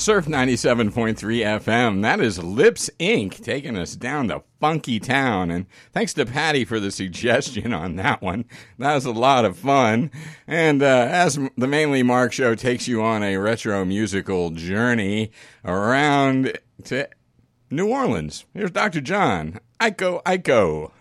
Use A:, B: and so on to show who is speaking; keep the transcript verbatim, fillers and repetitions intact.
A: Surf ninety-seven point three F M. That is Lips Incorporated taking us down to Funky Town. And thanks to Patty for the suggestion on that one. That was a lot of fun. And uh, as the Mainly Mark Show takes you on a retro musical journey around to New Orleans, here's Doctor John. Iko, Iko.